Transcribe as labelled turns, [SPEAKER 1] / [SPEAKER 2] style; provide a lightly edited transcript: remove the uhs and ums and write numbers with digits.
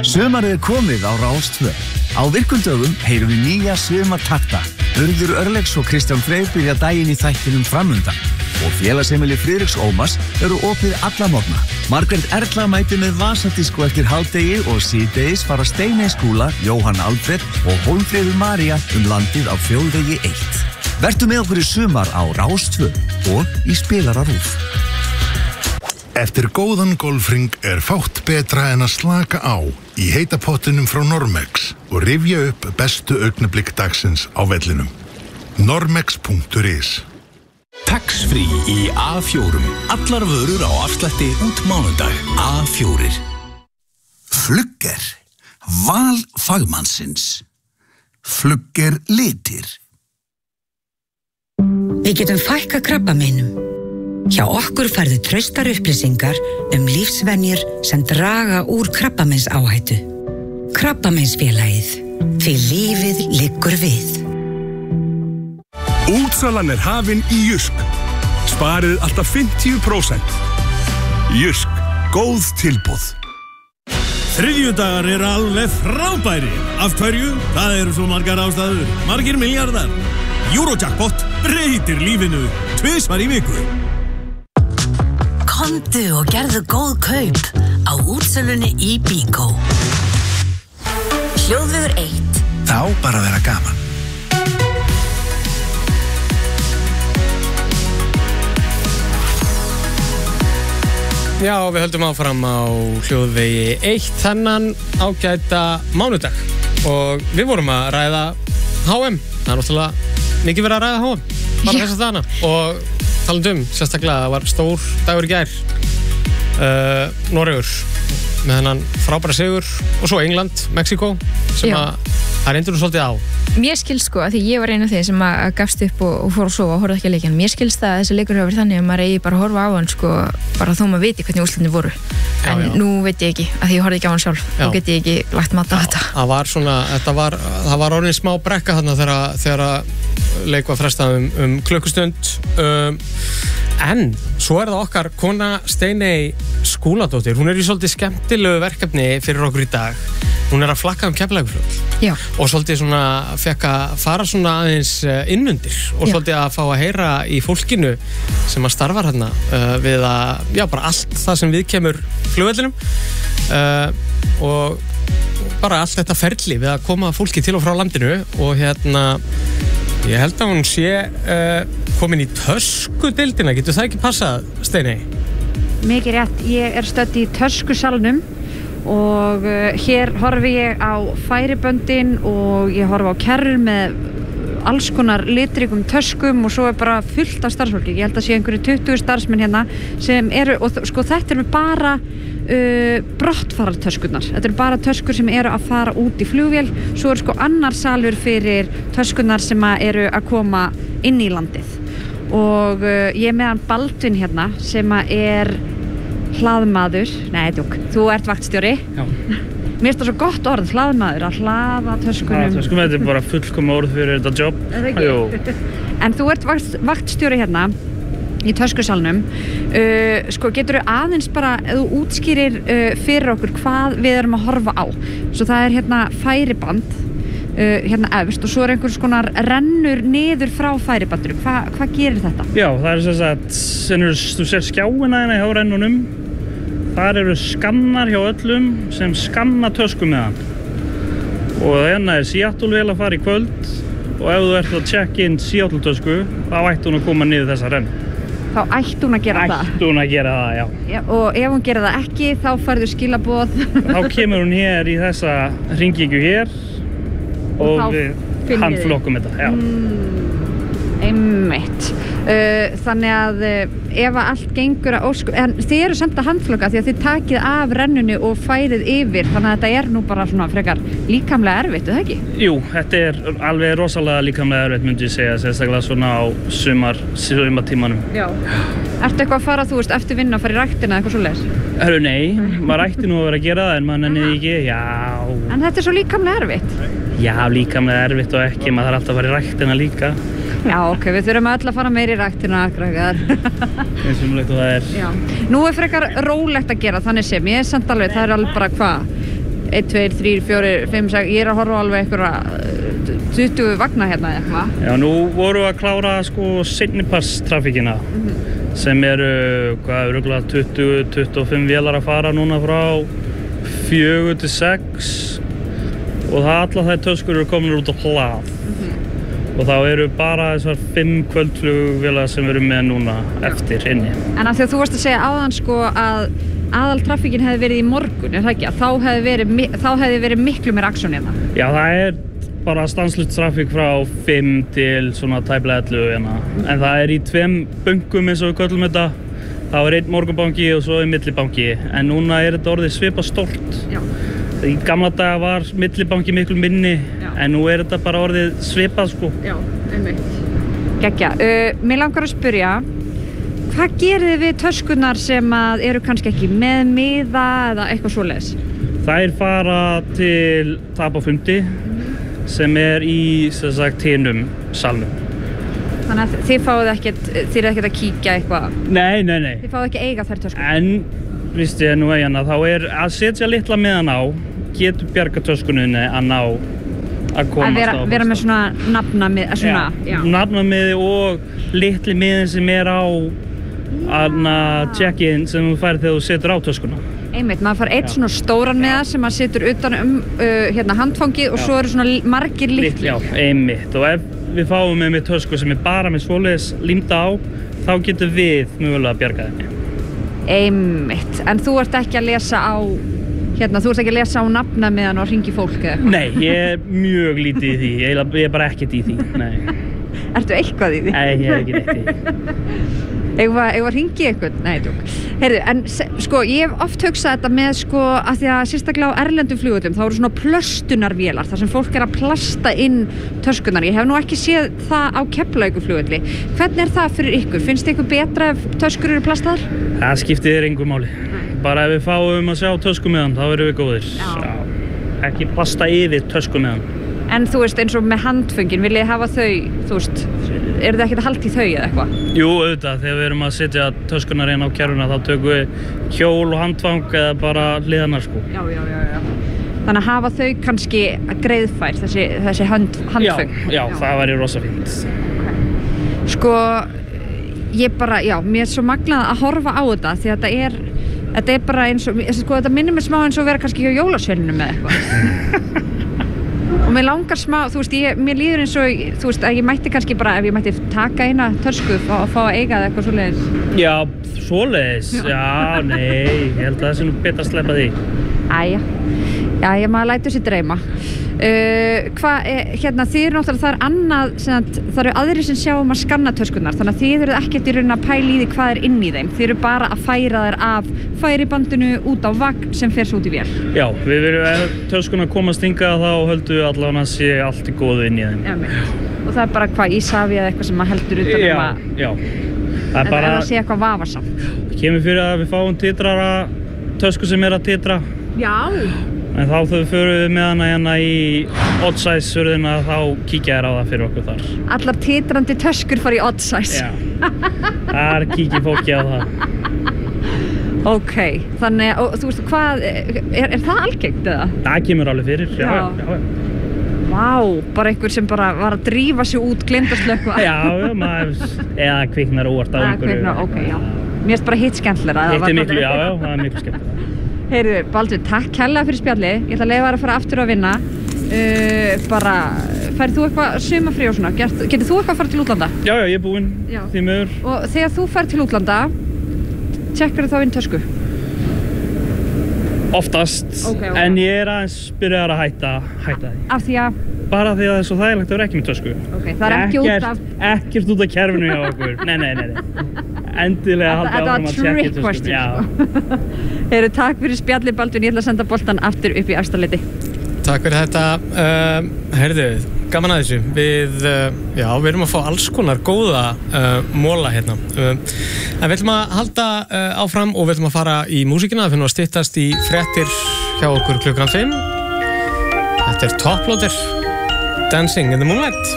[SPEAKER 1] Sumarið komið á Rás 2. Á virkum dögum heyrum við nýja sumartakta. Urður Örlegs og Kristján Freyr byrja daginn í þættinum framundan. Og félagsheimili Friðriks Ómars eru opið alla morgna. Margrét Erla mætir með vasadisko eftir hádegi og síðdegis fara Steiney Skúla, Jóhann Alfred og Hólmfríður María landið á Þjóðvegi 1. Vertu með okkur í sumar á Rás 2 og í Spilara RÚV.
[SPEAKER 2] Eftir góðan golfring fátt betra en að slaka á í heita pottinum frá Normex og rifja upp bestu augnablik dagsins á vellinum. Normex.is.
[SPEAKER 3] Tax-free í A4. Allar vörur á afslætti út mánudag. A4.
[SPEAKER 4] Flugger. Val fagmannsins. Flugger litir.
[SPEAKER 5] Við getum fækkað krabbameinum. Hjá okkur færðu traustar upplýsingar lífsvenjur sem draga úr krabbameinsáhættu. Krabbameinsfélagið. Því lífið liggur við.
[SPEAKER 6] Útsalan hafin í Jysk. Sparið alltaf 50%. Jysk. Góð tilboð.
[SPEAKER 7] Þriðjudagar alveg frábæri. Af hverju? Það eru svo margar ástæður. Margir milljarðar. Eurojackpot breytir lífinu 2 í viku.
[SPEAKER 5] Komdu og gerðu góð kaup á útsölunni í Bíkó. Hljóðvegur 1.
[SPEAKER 4] Það á bara að vera gaman.
[SPEAKER 8] Já, við höldum áfram á hljóðvegi 1 þennan ágæta mánudag og við vorum að ræða HM. Það náttúrulega mikið verið að ræða HM bara þessa dagana og talandum, sérstaklega var stór dagur í gær. Noregur með hennan frábæra sigur og svo England, Mexíkó sem að það reyndur svolítið á.
[SPEAKER 9] Mér skilst sko, því ég var einu af þeim sem að gafst upp og fór að sofa og horfði ekki að leikinn. Mér skilst það að þessi leikur hefur verið þannig að maður eigi bara að horfa á hann sko, bara þó maður viti hvernig úrslitin voru. En nú veit ég ekki, að því ég horfði ekki á hann sjálf. Nú get ég ekki lagt mat á þetta.
[SPEAKER 8] Það var svona, það var orðin smá brekka þarna þegar leik var frestað klukkustund. En svo það okkar kona Steiney Skúladóttir. Hún í svolítið skemmtilegu verkefni fyrir okkur í dag. Hún að flakka Keflavíkurflugvöll.
[SPEAKER 9] Já.
[SPEAKER 8] Og svolítið svona fekk að fara svona aðeins innundir og svolítið að fá að heyra í fólkinu sem að starfar hérna við að, já, bara allt það sem viðkemur flugvellinum og bara allt þetta ferli við að koma fólki til og frá landinu og hérna ég held að hún sé komin í töskudeildina, getur það ekki passað, Steiney?
[SPEAKER 10] Mikið rétt, ég stödd í töskusalnum og hér horfi ég á færiböndin og ég horfi á kerrur með alls konar litríkum töskum og svo bara fullt af starfsfólki. Ég held að sé einhverju 20 starfsmenn hérna sem eru, og sko þetta eru bara brottfarartöskurnar. Þetta eru bara töskur sem eru að fara út í flugvél. Svo sko annar salur fyrir töskurnar sem eru að koma inn í landið. Og ég með hann Baldvin hérna sem hlaðmaður, nei, djók, þú ert vaktstjóri. Já. Mér finnst það svo gott orð, hlaðmaður, að hlaða töskunum.
[SPEAKER 11] Töskum, þetta bara fullkomið orð fyrir þetta jobb.
[SPEAKER 10] Jú. En þú ert vaktstjóri hérna í töskusalnum. Sko, geturðu aðeins bara, ef þú útskýrir fyrir okkur hvað við erum að horfa á. Svo það hérna færiband, hérna efst og svo einhvers konar rennur niður frá færibandinu. Hvað gerir þetta? Já, það sem sagt, þú sér skjáina hérna hjá rennunum. Þar eru skannar hjá öllum sem skanna tösku með hann. Og hérna Seattle vel að fara í kvöld og ef þú ert að check in Seattle tösku, þá ætti hún að koma niður þessa renn. Þá ætti hún að gera það? Ætti hún að gera það, já. Og ef hún gerir það ekki, þá færðu skilaboð? Þá kemur hún hér í þessa hringingu hér og við handflokkum þetta, já. Einmitt. Þannig að ef allt gengur að ósku, en þið eru samt að handflokka því að þið takið af rennunni og færið yfir, þannig að þetta nú bara svona frekar líkamlega erfitt, eða ekki? Jú, þetta alveg rosalega líkamlega erfitt, myndi ég segja, sérstaklega svona á sumartímanum. Já. Ertu eitthvað að fara, þú veist, eftir vinna að fara í ræktina eða eitthvað svoleiðis? Nei, maður ætti nú að vera að gera það en maður nennir ekki, já. En þetta svo líkamlega erfitt? Já, líkamlega erfitt og ekki, maður þarf alltaf að fara í ræktina líka. Já, ok, við þurfum öll að fara meira í ræktina, krakkar. Eins og það Já. Nú frekar rólegt að gera, þannig sem ég samt alveg, það alveg bara hvað? 1, 2, 3, 4, 5, 6, ég að horfa alveg einhverja 20 vagna hérna eða eitthvað.
[SPEAKER 11] Já, nú vorum við að klára sko seinnipartstrafikina sem eru, örugglega 20-25 vélar að fara núna frá 4 til 6 og það allar þær töskur eru komin út á hlað. Og þá eru bara þessar 5 kvöldflugvélar sem við erum með núna eftir inni.
[SPEAKER 10] En af því að þú varst að segja áðan sko að aðaltrafikkin hefði verið í morgun, er það ekki? Þá hefði verið miklu meira aksjón hérna.
[SPEAKER 11] Já, það er bara stanslaust trafík frá 5 til svona tæplega 11 hérna. En það er í 2 bönkum eins og við köllum þetta. Það er 1 morgunbanki og svo millibanki. En núna er þetta orðið svipað stórt.
[SPEAKER 10] Já.
[SPEAKER 11] Í gamla daga var millibanki miklu minni, en nú er þetta bara orðið svipað sko.
[SPEAKER 10] Já, einmitt. Gekkja. Mér langar að spyrja, hvað gerið þið við töskurnar sem að eru kannski ekki með miða eða eitthvað svoleiðis?
[SPEAKER 11] Þær fara til tapafundi sem er í hinum salnum.
[SPEAKER 10] Þannig að þið fáið ekkert að kíkja eitthvað?
[SPEAKER 11] Nei.
[SPEAKER 10] Þið fáið ekki eiga þær töskur?
[SPEAKER 11] En, víst ég nú eigin að þá er að setja litla miðan á, getur bjarga töskuninni að ná að komast á. Að
[SPEAKER 10] vera með svona nafnamið, svona, já.
[SPEAKER 11] Nafnamiði og litli miðin sem er á check-in sem þú færð þegar þú setur á töskuna.
[SPEAKER 10] Einmitt, maður fær eitt svona stóran miða sem maður setur utan handfangið og svo eru svona margir litli.
[SPEAKER 11] Já, einmitt. Og ef við fáum með tösku sem er bara með svoleiðis límda á, þá getur við mögulega að bjarga þenni.
[SPEAKER 10] Einmitt, en þú ert ekki að lesa á nafnamiðan og hringi fólk eða eitthvað?
[SPEAKER 11] Nei, ég er mjög lítið í því, ég er bara ekkert í því, nei.
[SPEAKER 10] Ertu eitthvað í því?
[SPEAKER 11] Nei, ég er ekki neitt í því.
[SPEAKER 10] Eigum að hringi eitthvað? Nei, tjók. Heyrðu, en sko, ég hef oft hugsað þetta með sko, að því að sérstaklega á erlendum flugvöllum, þá eru svona plöstunarvélar, þar sem fólk er að plasta inn töskunar. Ég hef nú ekki séð það á Keflavíkurflugvelli. Hvernig er það fyrir ykkur? Finnst ykkur betra ef töskur eru plastaðar?
[SPEAKER 11] Það skiptir engu máli. Bara ef við fáum að sjá töskumiðan, þá erum við góðir. Já. Ekki plasta yfir töskumiðan.
[SPEAKER 10] En þú veist, eins og með handföngin, viljið hafa þau, þú veist, eru þið ekkert að halda í þau eða eitthvað?
[SPEAKER 11] Jú, auðvitað, þegar við erum að setja töskunar inn á kerfuna, þá tökum við hjól og handfang eða bara hliðarnar, sko.
[SPEAKER 10] Já. Þannig að hafa þau kannski greiðfær, þessi handföng?
[SPEAKER 11] Já, það væri rosa fínt.
[SPEAKER 10] Okay. Sko, mér er svo magnað að horfa á þetta, því að þetta er bara eins og, sko, þetta minnir mér smá eins og vera kannski hjá jólasveininum eða eitthvað. Og mér langar smá, þú veist, mér líður eins og, þú veist, að ég mætti kannski bara, ef ég mætti taka eina tösku og fá að eiga eða eitthvað svoleiðis.
[SPEAKER 11] Já, svoleiðis? Já, nei, ég held að það sé nú betra að sleppa því.
[SPEAKER 10] Æja, maður lætur sér dreyma. Þið eru náttúrulega, það er annað, það eru aðrir sem sjá að skanna töskurnar, þannig að þið eru ekkert í raun að pæla í því hvað er inn í þeim. Þið eru bara að færa þær af færibandinu út á vagn sem fer svo út í vél. Já,
[SPEAKER 11] við viljum ef töskurnar komast hingað þá höldum við allavega að sé allt í góðu inn í þeim.
[SPEAKER 10] Já, og það er bara hvað Ísafi eða eitthvað sem maður heldur utan
[SPEAKER 11] Já.
[SPEAKER 10] En það sé eitthvað vafasamt.
[SPEAKER 11] Kemur fyrir að við fáum titrara tösku sem er að titra.
[SPEAKER 10] Já.
[SPEAKER 11] En þá þegar við förum með hana hérna í odd size hurðina þá kíkja þér á það fyrir okkur þar.
[SPEAKER 10] Allar titrandi töskur fara í odd size.
[SPEAKER 11] Já, þar kíkir fólki á það.
[SPEAKER 10] Ok, þannig, og þú veist, hvað, er það algengt eða?
[SPEAKER 11] Það kemur alveg fyrir, já.
[SPEAKER 10] Vá, bara einhver sem bara var að drífa sig út, gleymd að slökkva.
[SPEAKER 11] Já, eða kviknar óvart á einhverju.
[SPEAKER 10] Ok, já. Mér finnst bara hitt skemmtilegra.
[SPEAKER 11] Hitt er miklu, já, það er miklu skemmtilegra.
[SPEAKER 10] Heyrðu, Baldur, takk kærlega fyrir spjalli. Ég ætla að leyfa þér að fara aftur að vinna. Færð þú eitthvað sumarfrí og svona? Getur þú eitthvað að fara til útlanda?
[SPEAKER 11] Já, ég er búinn, því miður.
[SPEAKER 10] Og þegar þú færð til útlanda, tjekkar þú þá inn tösku?
[SPEAKER 11] Oftast, okay. En ég er aðeins byrjaður að hætta því.
[SPEAKER 10] Af því að?
[SPEAKER 11] Bara því að það er svo þægilegt að vera ekki með tösku.
[SPEAKER 10] Ok, það er ekki út af...
[SPEAKER 11] Ekkert út af kerfinu hjá okkur. Nei. Endilega halda áfram að tjekka tösku. Þetta var trick question.
[SPEAKER 10] Heyrðu, takk fyrir spjalli, Baldur. Ég ætla að senda boltan aftur upp í Efstaleiti.
[SPEAKER 8] Takk fyrir þetta. Heyrðu, gaman að þessu. Við erum að fá alls konar góða móla hérna. En við ætlum að halda áfram og við ætlum að fara í músíkina. Það finnum að styttast í fréttir hjá okkur klukkan 5. Þetta er Toploader, Dancing in the Moonlight.